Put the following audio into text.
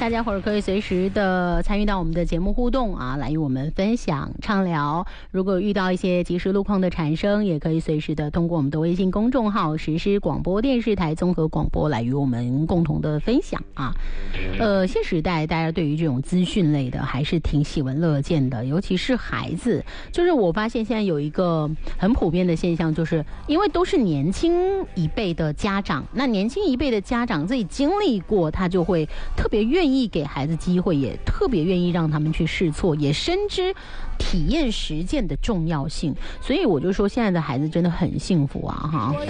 大家伙儿可以随时的参与到我们的节目互动啊，来与我们分享畅聊。如果遇到一些即时路况的产生，也可以随时的通过我们的微信公众号实施广播电视台综合广播来与我们共同的分享啊。现时代大家对于这种资讯类的还是挺喜闻乐见的，尤其是孩子。就是我发现现在有一个很普遍的现象，就是因为都是年轻一辈的家长，那年轻一辈的家长自己经历过，他就会特别愿意给孩子机会，也特别愿意让他们去试错，也深知体验实践的重要性。所以我就说现在的孩子真的很幸福啊哈。